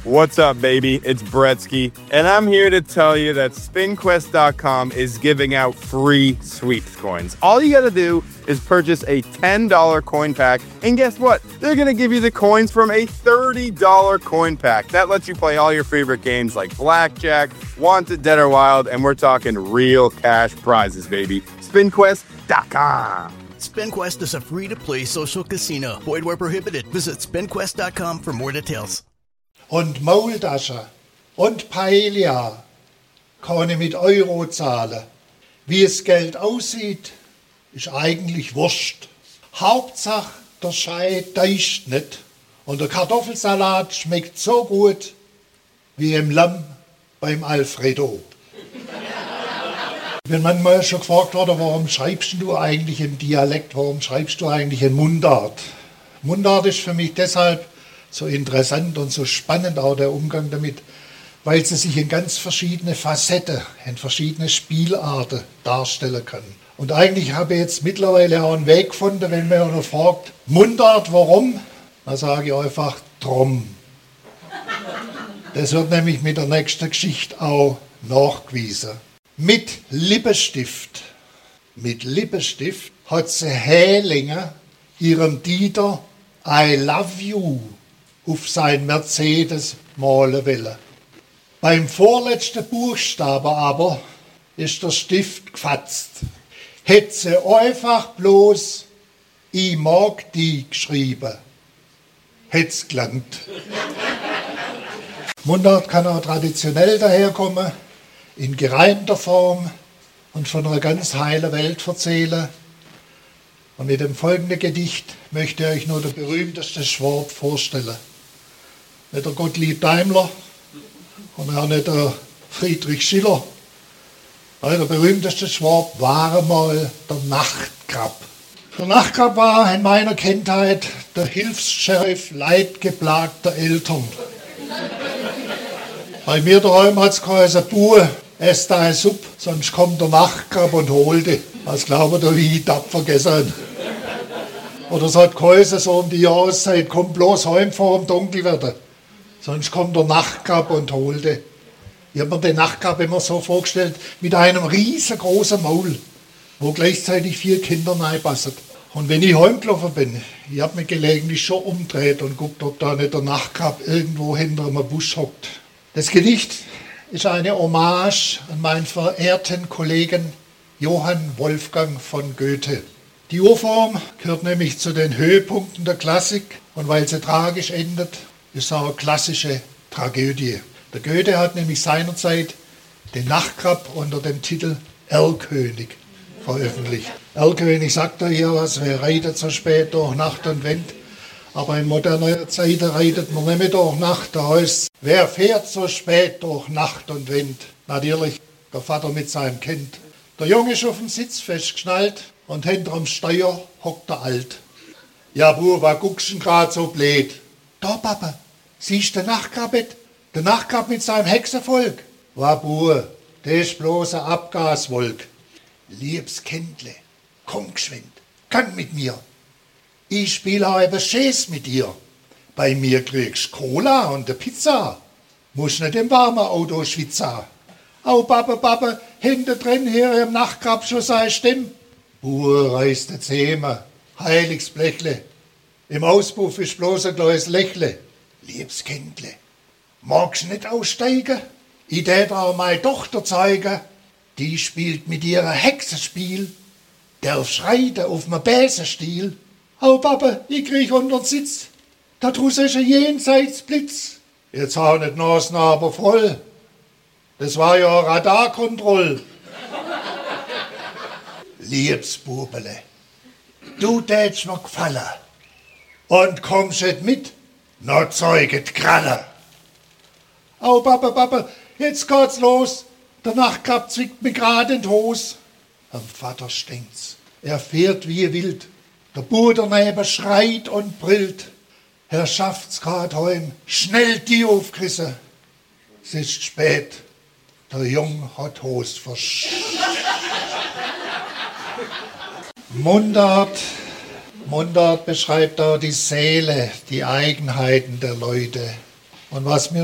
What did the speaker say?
What's up, baby? It's Bretsky, and I'm here to tell you that SpinQuest.com is giving out free sweeps coins. All you gotta do is purchase a $10 coin pack, and guess what? They're gonna give you the coins from a $30 coin pack. That lets you play all your favorite games like Blackjack, Wanted, Dead or Wild, and we're talking real cash prizes, baby. SpinQuest.com. SpinQuest is a free-to-play social casino. Void where prohibited. Visit SpinQuest.com for more details. Und Maultasche und Paella kann ich mit Euro zahlen. Wie das Geld aussieht, ist eigentlich wurscht. Hauptsache, der Schei deicht nicht und der Kartoffelsalat schmeckt so gut wie im Lamm beim Alfredo. Ich bin manchmal schon gefragt worden, warum schreibst du eigentlich im Dialekt, warum schreibst du eigentlich in Mundart? Mundart ist für mich deshalb so interessant und so spannend auch der Umgang damit, weil sie sich in ganz verschiedene Facetten, in verschiedene Spielarten darstellen kann. Und eigentlich habe ich jetzt mittlerweile auch einen Weg gefunden, wenn man noch fragt, Mundart, warum? Dann sage ich einfach, drum. Das wird nämlich mit der nächsten Geschichte auch nachgewiesen. Mit Lippenstift hat sie Hählinger ihrem Dieter I love you auf sein Mercedes malen wollen. Beim vorletzten Buchstaben aber ist der Stift gefatzt. Hätte sie einfach bloß ich mag die geschrieben, hätte es gelangt. Mundart kann auch traditionell daherkommen, in gereimter Form und von einer ganz heilen Welt erzählen. Und mit dem folgenden Gedicht möchte ich euch nur das berühmteste Schwab vorstellen. Nicht der Gottlieb Daimler und auch nicht der Friedrich Schiller. Nein, der berühmteste Schwab war einmal der Nachtkrab. Der Nachtkrab war in meiner Kindheit der Hilfs-Sheriff leidgeplagter Eltern. Bei mir daheim hat es geheißen, Bue, ess deine Suppe, sonst kommt der Nachtkrab und holt dich. Was glaubt ihr, wie ich tapfer gegessen? Oder es hat geheißen, so um die Jahreszeit, kommt bloß heim vor dem Dunkelwerden. Sonst kommt der Nachtkrab und holt dich. Ich habe mir den Nachtkrab immer so vorgestellt, mit einem riesengroßen Maul, wo gleichzeitig 4 Kinder reinpassen. Und wenn ich heimgelaufen bin, ich habe mich gelegentlich schon umgedreht und guckt, ob da nicht der Nachtkrab irgendwo hinter einem Busch hockt. Das Gedicht ist eine Hommage an meinen verehrten Kollegen Johann Wolfgang von Goethe. Die Urform gehört nämlich zu den Höhepunkten der Klassik und weil sie tragisch endet, ist es auch eine klassische Tragödie. Der Goethe hat nämlich seinerzeit den Nachtkrab unter dem Titel Erlkönig veröffentlicht. Erlkönig sagt er hier was, wer reitet so spät durch Nacht und Wind. Aber in moderner Zeit reitet man nicht mehr durch Nacht. Da heißt, wer fährt so spät durch Nacht und Wind? Natürlich der Vater mit seinem Kind. Der Junge ist auf dem Sitz festgeschnallt und hinterm Steuer hockt der Alt. Ja, Bub, was guckst du denn grad so blöd? Da, Papa, siehst du den Nachtkrab? Der Nachtkrab mit seinem Hexenvolk. Wa, Bub, das ist bloß eine Abgaswolk. Liebes Kindle, komm geschwind, komm mit mir. Ich spiele halbe Schäß mit dir. Bei mir kriegst Cola und eine Pizza. Muss nicht im warmen Auto schwitzen. Au, Papa, hinten drin hier im Nachtkrab schon sei Stimm. Reißt die Zähme, heiliges Blechle. Im Auspuff ist bloß ein kleines Lächle. Liebes Kindle, magst du nicht aussteigen? Ich tät auch meine Tochter zeigen. Die spielt mit ihrer Hexenspiel. Darf reiten auf dem Besenstiel. Au, Papa, ich krieg unter den Sitz. Da draussen ist ein Jenseitsblitz. Jetzt hau nicht Nasen aber voll. Das war ja Radarkontroll. Liebes Bubele, du tätst mir gefallen. Und kommst nicht mit, noch zeuget Kralle. Au, Papa, jetzt geht's los. Der Nachtkrab zwickt mir grad in die Hose. Am Vater stinkt's. Er fährt wie wild. Der Bub daneben schreit und brillt. Er schafft's grad heim. Schnell die aufgerissen. Es ist spät. Der Jung hat Hose Mundart beschreibt auch die Seele, die Eigenheiten der Leute. Und was mir